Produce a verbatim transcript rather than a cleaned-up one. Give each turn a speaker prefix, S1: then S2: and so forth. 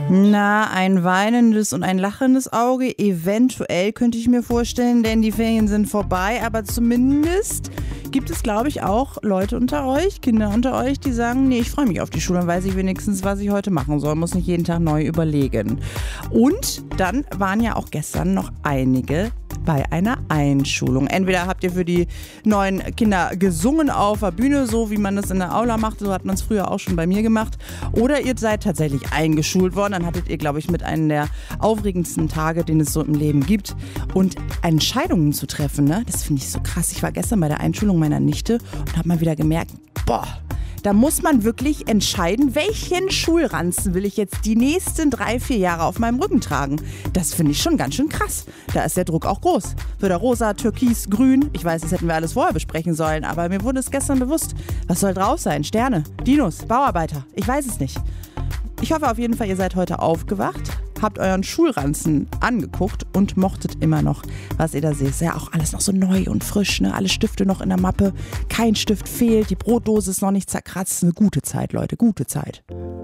S1: Na, ein weinendes und ein lachendes Auge, eventuell könnte ich mir vorstellen, denn die Ferien sind vorbei, aber zumindest gibt es, glaube ich, auch Leute unter euch, Kinder unter euch, die sagen, nee, ich freue mich auf die Schule, dann weiß ich wenigstens, was ich heute machen soll, muss nicht jeden Tag neu überlegen. Und dann waren ja auch gestern noch einige bei einer Einschulung. Entweder habt ihr für die neuen Kinder gesungen auf der Bühne, so wie man das in der Aula macht, so hat man es früher auch schon bei mir gemacht, oder ihr seid tatsächlich eingeschult worden, dann hattet ihr, glaube ich, mit einem der aufregendsten Tage, den es so im Leben gibt. Und Entscheidungen zu treffen, ne, das finde ich so krass. Ich war gestern bei der Einschulung meiner Nichte und habe mal wieder gemerkt, boah, da muss man wirklich entscheiden, welchen Schulranzen will ich jetzt die nächsten drei, vier Jahre auf meinem Rücken tragen. Das finde ich schon ganz schön krass. Da ist der Druck auch groß. Wird er rosa, türkis, grün? Ich weiß, das hätten wir alles vorher besprechen sollen, aber mir wurde es gestern bewusst. Was soll drauf sein? Sterne, Dinos, Bauarbeiter? Ich weiß es nicht. Ich hoffe auf jeden Fall, ihr seid heute aufgewacht, habt euren Schulranzen angeguckt und mochtet immer noch, was ihr da seht. Ist ja auch alles noch so neu und frisch, ne? Alle Stifte noch in der Mappe, kein Stift fehlt, die Brotdose ist noch nicht zerkratzt. Eine gute Zeit, Leute, gute Zeit.